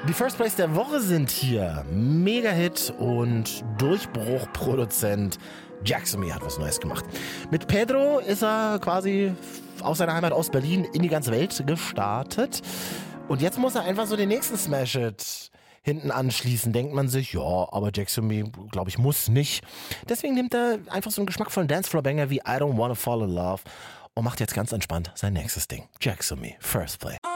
Die First Place der Woche sind hier Mega-Hit und Durchbruchproduzent Jaxomy hat was Neues gemacht. Mit Pedro ist er quasi aus seiner Heimat aus Berlin in die ganze Welt gestartet. Und jetzt muss er einfach so den nächsten Smash-Hit hinten anschließen. Denkt man sich, ja, aber Jaxomy, glaube ich, muss nicht. Deswegen nimmt er einfach so einen geschmackvollen Dancefloor-Banger wie I Don't Wanna Fall in Love und macht jetzt ganz entspannt sein nächstes Ding. Jaxomy, First Play.